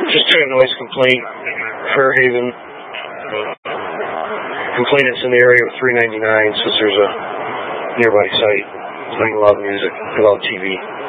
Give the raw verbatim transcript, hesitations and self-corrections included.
just a noise complaint, Fairhaven. Complainants in the area of three ninety-nine, since there's a nearby site playing loud music without T V.